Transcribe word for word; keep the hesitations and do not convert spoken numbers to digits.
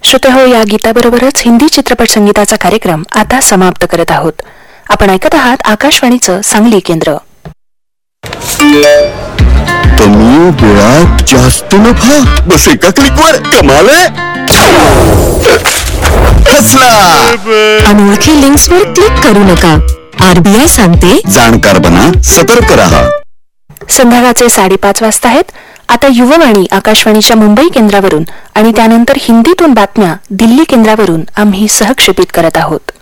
श्रोते हो, या गीताबरोबरच हिंदी चित्रपट संगीताचा कार्यक्रम आता समाप्त करत आहोत. आपण ऐकत आहात आकाशवाणीचं सांगली केंद्र. कमी वेळात जास्त नफा, बस एका क्लिकवर कमाल आहे. अनोळखी लिंक्सवर क्लिक करू नका. आरबीआय सांगते, जाणकार बना, सतर्क रहा. संध्याकाळचे साडेपाच वाजता आहेत. आता युववाणी आकाशवाणीच्या मुंबई केंद्रावरून आणि त्यानंतर हिंदीतून बातम्या दिल्ली केंद्रावरून आम्ही सहक्षेपित करत आहोत.